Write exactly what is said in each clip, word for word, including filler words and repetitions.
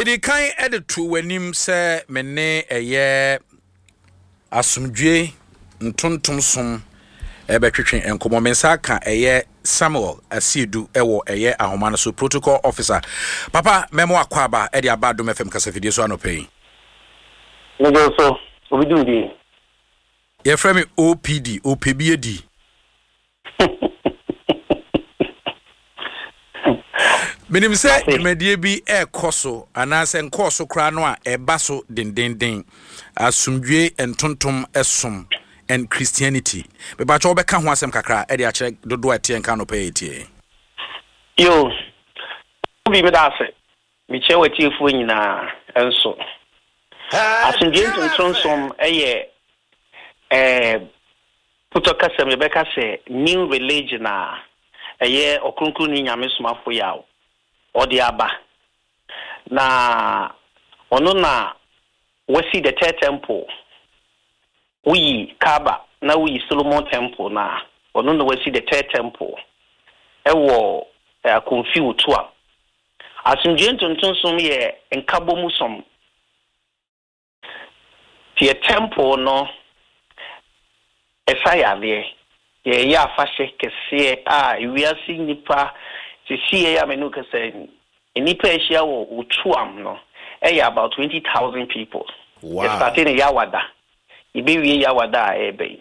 Medi kan edit to wanim se mene eye asumdwe ntontom som ebetwetwe enkomo mensa ka eye Samuel Asiedu ewo eye ahoma so protocol officer. Papa memo akwaba e de abadom F M kasa fidie so anopai. Mejo so obidu di. Ye frame me O P D, O P B D. Minim se medie bi e koso anase nkoso kra no a eba so dendenden asumdwe entontom esom and Christianity. Be ba cho be ka ho asem kakra e de a kire dodo atie nka no pay etie. Yo. Bi me da se. Mi che watie fu nyina enso. Asumdwe entontom som eye eh puto kasa me be ka se new religion a eye okrunkru ni nyame somafo yawo. Odi aba na ono na wasi the third temple we Kaaba na we Solomon temple na ono na wasi the third temple ewo confuse to a asundwe ntonton som ye nkabo mu som the temple no esayale ye ya fashe kese a wiasi nipa see ya menu kase nipa ehia wo utuam no e about twenty thousand people. Wow. It's starting in Yawada. Ibe wi Yawada ebe.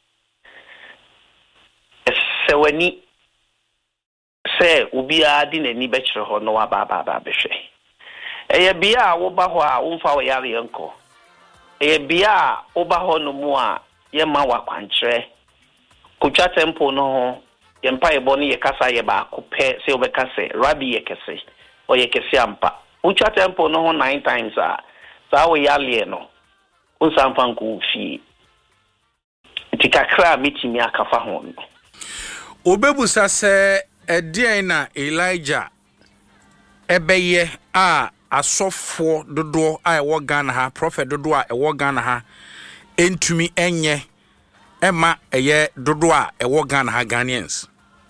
Se wani se ubi adi na ni bechere ho no wa ba ba ba behwe. Eye bia wo ba ho a wo mfa wo yare enko. Eye bia wo ba ho no mu a ye ma wa kwankyere. Kucha temple no yempa eboni yekasa ye ba kupe se obekase rabi yekese o yekese ampa ucha tempo no nine times a sa we yale no unsampa nku fi tikakra mitimi akafa ho no obebusa se edian na Elijah ebeye a asofo dodo a ewo Ghana ha prophet dodo a ewo Ghana ha entumi enye Emma eye dodo a ewo Ghana ha Ghanaians.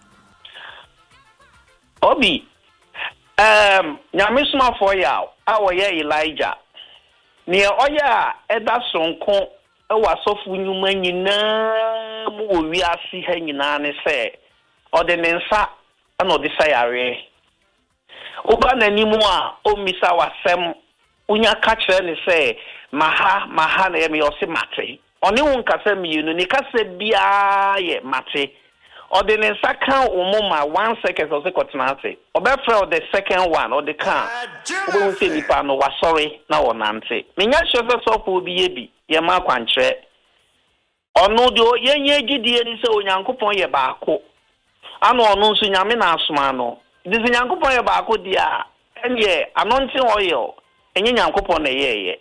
Obi um nyame soma for ya a wo ye Elijah ne oya eda sonko e wasofu nyuma nyina mu wo wiase ha nyina ne se ode ne nsa na ode sayare oba nanimu a o misa wasem unya ka kire ne se maha maha na ye me ose mate oni won kasa mi no ni kasa bia ye mate ode ne saka umuma one second so se kotinate obefra the second one or the can obo se nipa no wa sorry na wonante menya hwe so for bi ye bi ye ma kwankyere ono de yenye gidie ni se onyankopon ye baako ano ono nso nyame na asoma no de nyankopon ye baako dia enye anointing oil enye nyankopon na ye ye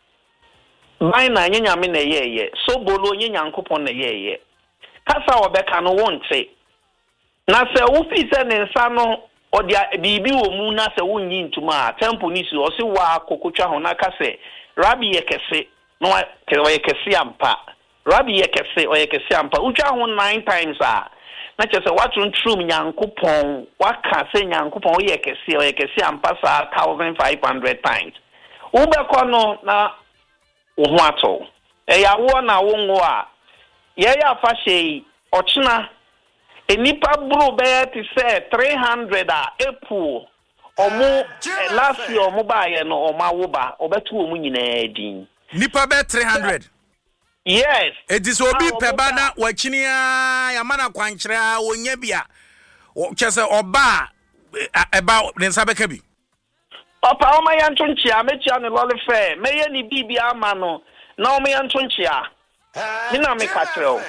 bai na nye nyame na ye ye so bolo nye nyankopon na ye ye kasa obeka no wonte na se wo fi se ne nsa no odi bibi wo mu na se wonyi ntuma temple ni si o se wa kokotwa ho na kase rabi ye kese no te wa ye kese ampa rabi ye kese o ye kese ampa utwa ho nine times a na che se watun trum nyankopon waka se nyankopon o ye kese o ye kese ampa sa one thousand five hundred times ubeko no na wo ato e ya wo na wo ngo a ye ya fa shei ochina enipa buru be ti say three hundred a epu omu last year omu ba ye no oma wo ba obetu omu nyina din nipa be three hundred. Yes, it is obi pebana wachinia ya mana kwankyere onye bia o chese oba eba nensa beka bi Papa o ma yanto nchia mechia ne lole fe meye ni bibia ama no na o ma yanto nchia mi na me katreo.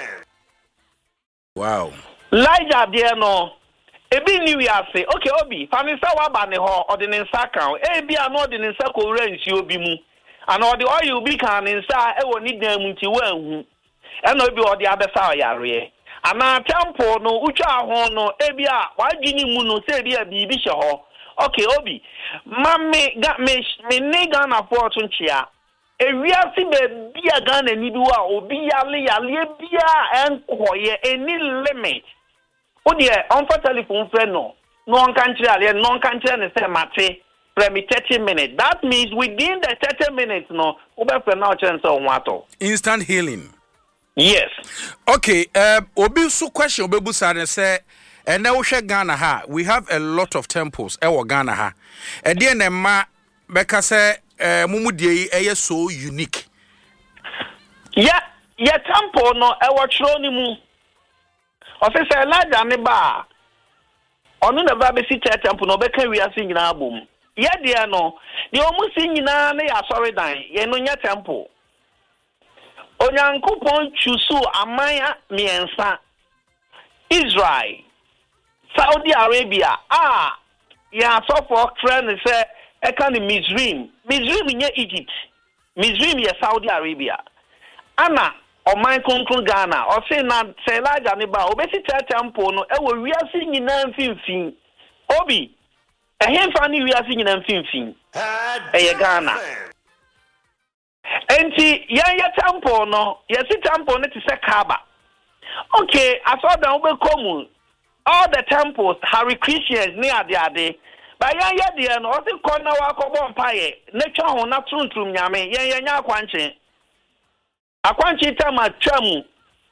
Wow. Elijah de no ebi ni wi ase okay obi famisa wa ba ne ho ode ne nsa kan e bia no ode ne nsa ko wura nsi obi mu ana ode oil bi kan ne nsa e woni dan mu nti wanhu e na obi ode abesa yare ana temple no utwa ho no e bia wadwini mu no se bia bibi hye ho. Okay, Obi, Mammy got me, me nigga on a fortune chair. A real see the beer gun and you are Obia Lia, Libya and Koya, any limit. Oh, dear, on for telephone friend, no, non country, non country, and say, Mate, Premi thirty minutes. That means within the thirty minutes, no, ube now chance on wato. Instant healing. Yes. Okay. Uh, obi su question obebu sare say, and now we Ghana ha. We have a lot of temples. Ewo Ghana ha. And then ma beka say mumu die eye so unique. Yeah, yeah temple no ewo chro ni mu. O se say Elijah ne ba. Onu na ba be si temple no beka wiase nyina abom. Ye de no, the omu si nyina na ya sorry dan. Ye no nya temple. Onyankopon chusu amaya miensa. Israel, Saudi Arabia. Ah, ya so for trend say e kan Mizrim. Mizrim nye Egypt. Mizrim ye Saudi Arabia. Ana o man konkron Ghana. O say na say Elijah ne ba obesi temple no e wo wiase nyina mfimfin. Obi e hemfa ni wiase nyina mfimfin. E ye Ghana. Enti yan ya temple no, yesi temple no to say Kaaba. Okay, I saw that we come all the temples Hare Christians near the ade. But yan ya dia no, o se corner wa ko bon paye. Nature ho na tuntum nyame, yan yan nya akwanche. Akwanche tama twam.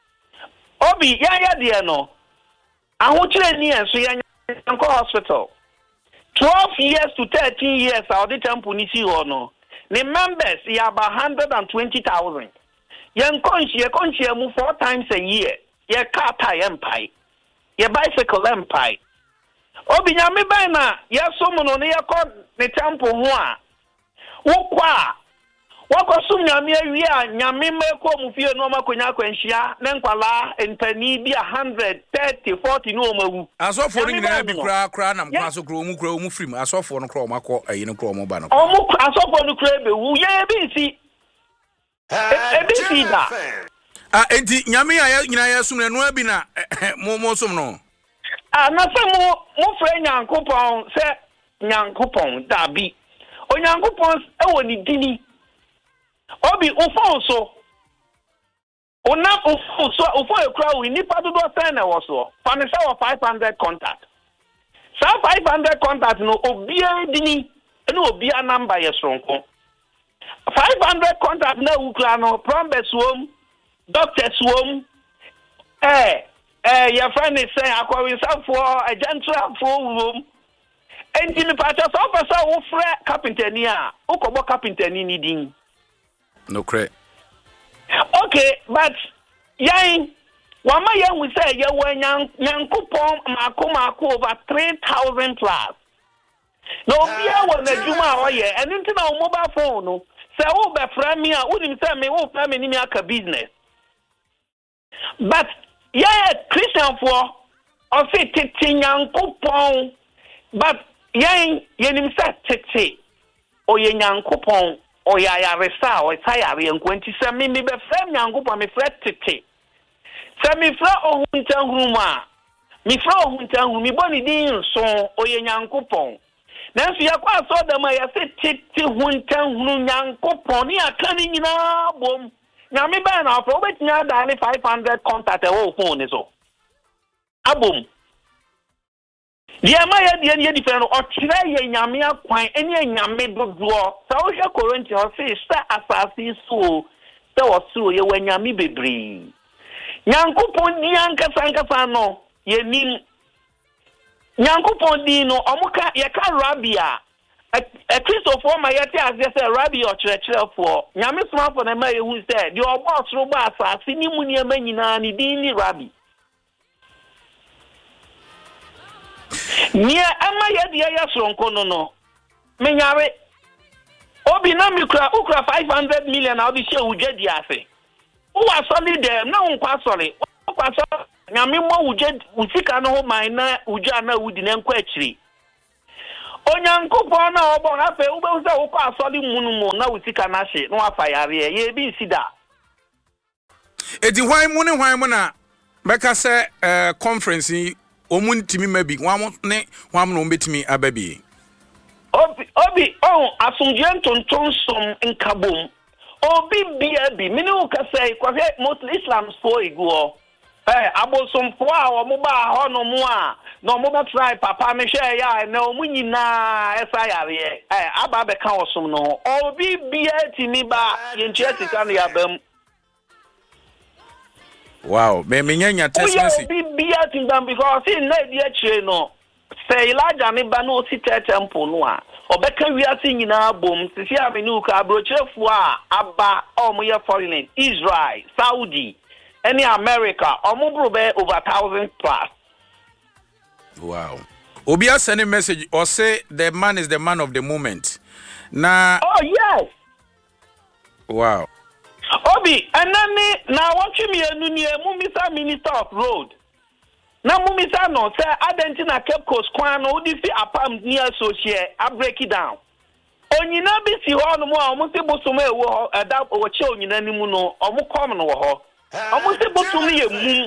Obi yan ya dia no. Ahochire ni enso yan nko hospital. twelve years to thirteen years our the temple ni si ho no. The members are about one hundred twenty thousand. Young conchi, a conchi, move four times a year. Your car tie empire. Your bicycle empire. Obi Yami Bana, yes, someone on your court, the temple one. Wokwa. Wako sum Yami, we are Yami Mako, Mufio Noma Kunaquentia, Nenquala, and Penny be a hundred, thirty, forty no more. I saw for him, I be cran and Paso Gromu Gromu Frim. I saw for no chroma, a unicorn mobile. Oh, I saw for the crab, who ya be see. A bit see that. Ah, and Yami, I assume and webina, more some no. Ah, nothing more, more friend, young coupon, sir, young coupon, that be. Oh, young coupons, oh, ni dini. Obi ufonso ona ufonso ufo ekra we nipa do do send na wo so fa me say five hundred contact sa five hundred contact no obi adini ene obi a number ye sonko five hundred contact na ukra no prombes wom doctors wom eh eh your friend is saying akwa for a gentle for wom enti me pa so fa so wo frɛ carpenter ni a ukobo carpenter ni ni din. No credit. Okay, but yang wama yang we say ya when yang yang coupon mako mako over three thousand plus. No bia when the juma oye and into na mobile phone no say wo be fra me a wo nim say me wo fra me ni me aka business. But yeah Christian for o say tete yang coupon but yang yenim say tete o ye yang coupon o ya ya resa o tayare enkwenti se me me be frem nyankopon me fret tete se me fra ohuntan huruma me fra ohuntan huruma me boni din so o ye nyankopon na nso ya kwa so da ma ya se tete huntan huru nyankopon ni aka ni nyina bom na me ba na afro obetinya da ni five hundred contact e wo phone so abom dia ma ya dia dia diferent o tire ye nyame akwan ene nyame dodo sa o hwe Corinthians say sta asasi so se o so ye wanyame bebre nyankopon ni anka sanka fa no ye nim nyankopon di no omuka ye ka rabia a Christopher ma yete as say rabia o chirechirefo nyame smafo na ma ye hu say di obo osoro ba asasi ni mu ni ema nyina ni din ni rabia Nia ama ya dia ya sonko no no menyare obi na mikra ukra five hundred million obi she uje dia ase wo asoli dem na nkwa asoli nkwa asoli nyame mo uje usika no ho man na uje na wudi na nkwa akiri onyankopon na obo na fe ube uza wo kwa asoli munu mu na usika na hye no afa yare ye bi sida edi hwan mu ne hwan mu na beka se eh conference omuntimi mabi wam ne wam no betimi ababi obi obi on asunje tonton som nkabom obi bia bi mini o ka say kwa most Islam for iguo eh abosomfo a wo ba ho no mu a no mo be try papa me hwe ya na o mu nyina esa yare eh aba be ka osom no obi bia timi ba yentua sika no ya bam. Wow, me me nyanya test message. Obi bia timi bam because in na di akire no say Elijah me ba no si temple no a obeka wiase nyina bom sisi amenu ka abrochefo a aba o mo ye foreign Israel, Saudi, any America, omo be over one thousand plus. Wow. Obia send a message or say the man is the man of the moment. Na Oh yes. Wow. Obi, and then na watch me enu ni Mumisa Minister of Road. Na Mumisa no say Argentina Cape Coast kwan no di fi apam near so share I break it down. Onyina bi si ho no mo a omo se bosom e wo eda wo che onyina ni mu no omo kom no wo ho. Omo se bosom ye mu.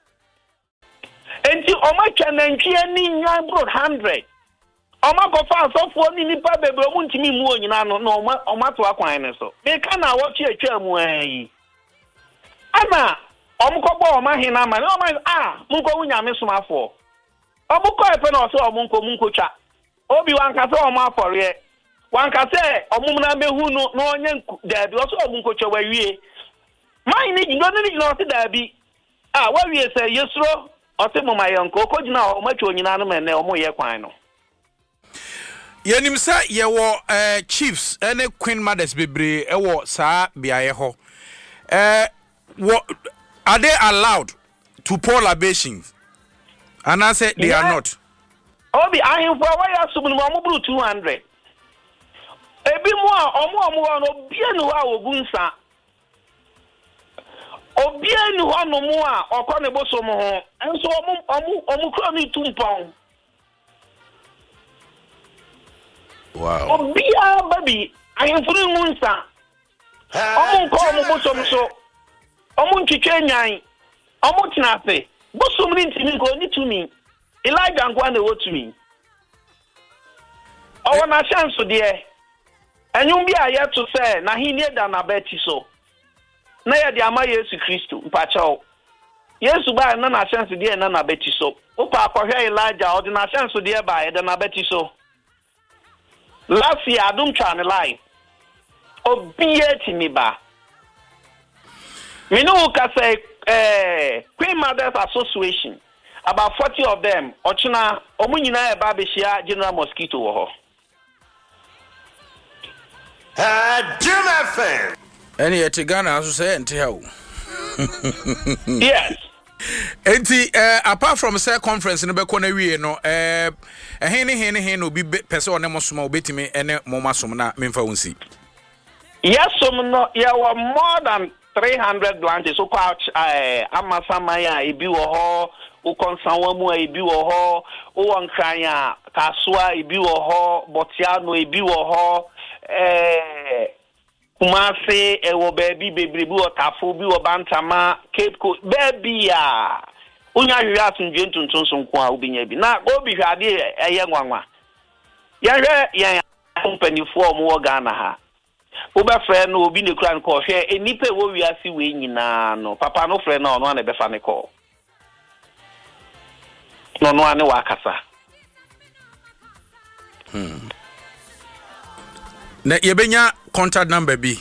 Enti omo twa nantwie ni nwan bro one hundred. Omo go fa asofo ni nipa bebre omo ntimi mu onyina no no omo omo to akwan ne so. Me ka na wo che atwa mu ayi. Ana omo ko bo omo hina ma omo ah munko wunyame somafo. Omo ko epe na so omo nko munko twa. Obi wan ka so omo afore. Wan ka se omo na mehu no no onye dabi o so omo nko twa wawie. Mai ni ndo ni no se dabi. Ah wawie se yesro o se mo mayenko okogina o matwa onyina no mene omo ye kwan no. Yenim sa ye wo eh chiefs ene queen mothers bebre e wo sa biaye ho. Eh what are they allowed to pour libations? And I said they yeah. are not. Obi ahin for why you subun mo bru two hundred. Ebi mo a omo omo no bia no a ogunsa. Obia ni ho no mo a okọ ne bosom ho. Enso omo omo omo kro ni tumpon. Wow. Obia baby ahin furu ngunsa. Omo ko omo bosom so. Omo ntwetwe nyan. Omo tinafe. Bosom ni ntimi ko ni tumi. Elijah nkwa na wo tumi. Owo na chance de. Enyum bi a ye to say na hi nie da na beti so. Na ya di ama Yesu Kristo mpachaw. Yesu ba na na chance de na na beti so. Opa akohwe Elijah odi na chance de ba e da na beti so. Last year adum twa ne life. Obiye timi ba. Me no ka say eh Queen Mothers Association about forty of them ochina omu nyina e ba be shia General Mosquito wo ho. Ah, Jim F M. Any eti Ghana so say enti ha wo. Yes. Enti eh apart from say conference no be ko na wie no eh ehene hene hene no bi pese one mosoma obetimi ene momasom na memfa wonsi. Yes, some no yeah were more than three hundred branches so kwa eh amasama ya ebi wo ho ukonsanwa mu ebi wo ho uwankanya kasua ebi wo ho botiano ebi wo ho eh kumase ewo baby bebre bi otafo bi wo bantama Cape Coast baby ya unya hwe asunje ntuntun so nko a obinya bi na obi hwade eye nwanwa ya hwe ya company fo mo wo Ghana ha Uba friend no obi ne kura nko hwe enipa wo wiase we nyina no papa no friend no no na be fa ne call no no ane wakasa hmm na yebenya contact number bi.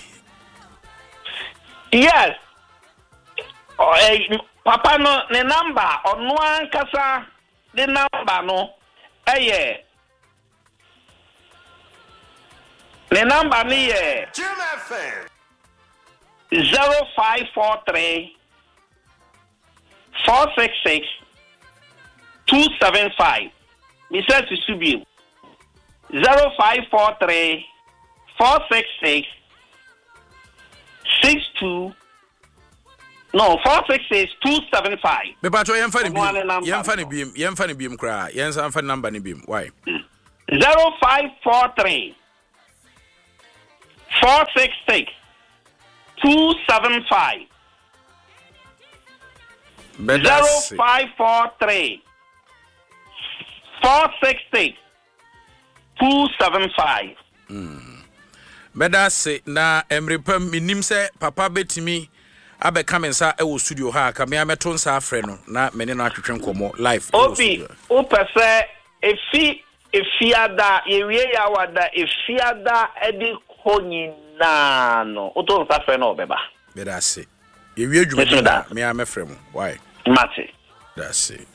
Yes. Oh, eh, papa no ne number ono ankasa the number no eh the number ni eh zero five four three four six six two seven five. Mister Susubi zero five four three four six six six two no four six six two seven five. Me patro yem fa ni biem yem fa ni biem yem fa ni biem kra yem san fa number ni biem why zero five four three four six six two seven five zero five four three four six six two seven five. Hmm. Beda se na emrepam minim se papa betimi abɛka me nsa ɛwɔ studio ha ka me ameto nsa afrɛ no na me ne no atwetwe nkɔmmɔ live obi wopɛsɛ efi efiada yewie yawada efiada edi konyina no oto nsa frɛ no obeba bɛda se yewie dwuma me amefrɛ mu why mate da se